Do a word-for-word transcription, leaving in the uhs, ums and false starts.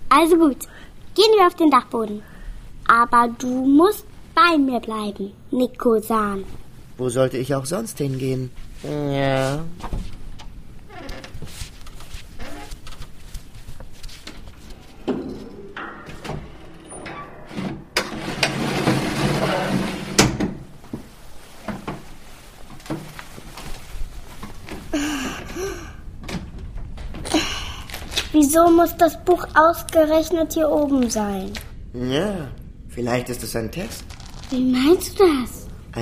Also gut, gehen wir auf den Dachboden. Aber du musst bei mir bleiben, Nico-san. Wo sollte ich auch sonst hingehen? Ja. Wieso muss das Buch ausgerechnet hier oben sein? Ja, vielleicht ist es ein Test. Wie meinst du das?